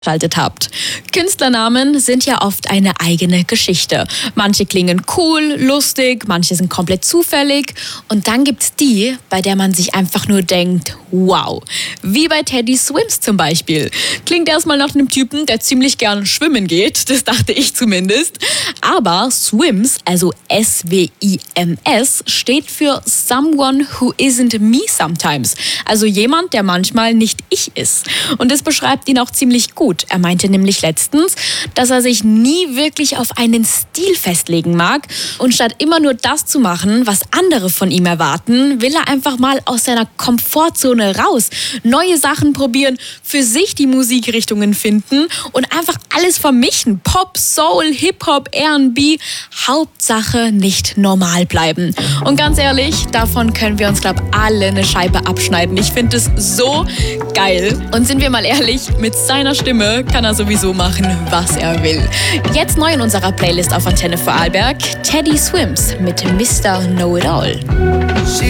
geschaltet habt. Künstlernamen sind ja oft eine eigene Geschichte. Manche klingen cool, lustig, manche sind komplett zufällig und dann gibt's die, bei der man sich einfach nur denkt, wow. Wie bei Teddy Swims zum Beispiel. Klingt erstmal nach einem Typen, der ziemlich gern schwimmen geht, das dachte ich zumindest. Aber Swims, also S-W-I-M-S, steht für Someone Who Isn't Me Sometimes. Also jemand, der manchmal nicht ich ist. Und das beschreibt ihn auch ziemlich gut. Er meinte nämlich letztens, dass er sich nie wirklich auf einen Stil festlegen mag und statt immer nur das zu machen, was andere von ihm erwarten, will er einfach mal aus seiner Komfortzone raus, neue Sachen probieren, für sich die Musikrichtungen finden und einfach alles vermischen. Pop, Soul, Hip-Hop, R&B, Hauptsache nicht normal bleiben. Und ganz ehrlich, davon können wir uns, glaube ich, alle eine Scheibe abschneiden. Ich finde es so geil. Und sind wir mal ehrlich, mit seiner Stimme kann er sowieso machen, was er will. Jetzt neu in unserer Playlist auf Antenne Vorarlberg, Teddy Swims mit Mr. Know-It-All.